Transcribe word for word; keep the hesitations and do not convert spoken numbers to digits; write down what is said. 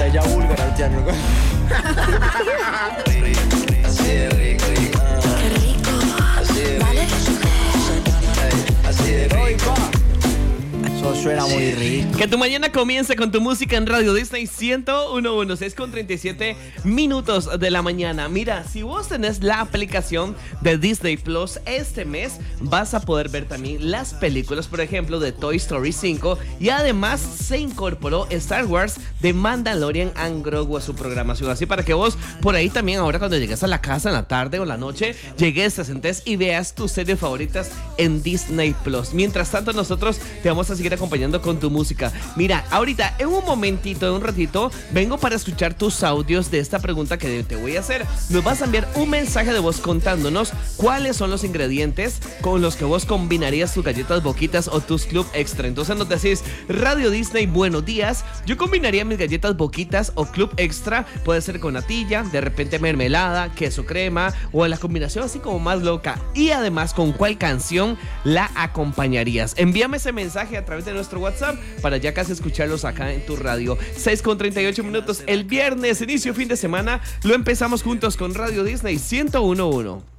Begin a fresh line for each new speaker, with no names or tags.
Ella búlgara al piano. Así de rico,
Qué rico.
así de
Dale.
así de rico. Eso suena muy rico.
Que tu mañana comience con tu música en Radio Disney ciento uno punto uno, seis con treinta y siete minutos de la mañana. Mira, si vos tenés la aplicación de Disney Plus este mes, vas a poder ver también las películas, por ejemplo, de Toy Story cinco, y además se incorporó Star Wars de Mandalorian and Grogu a su programación. Así para que vos por ahí también, ahora cuando llegues a la casa en la tarde o en la noche, llegues, te sentes y veas tus series favoritas en Disney Plus. Mientras tanto, nosotros te vamos a seguir acompañando con tu música. Mira, ahorita en un momentito, en un ratito, vengo para escuchar tus audios de esta pregunta que te voy a hacer. Nos vas a enviar un mensaje de voz contándonos cuáles son los ingredientes con los que vos combinarías tus galletas Boquitas o tus Club Extra. Entonces nos decís: Radio Disney, buenos días, yo combinaría mis galletas Boquitas o Club Extra, puede ser con natilla, de repente mermelada, queso crema, o en la combinación así como más loca. Y además, ¿con cuál canción la acompañarías? Envíame ese mensaje a través de nuestro WhatsApp para ya casi escucharlos acá en tu radio. seis con treinta y ocho minutos el viernes, inicio fin de semana, lo empezamos juntos con Radio Disney ciento uno punto uno.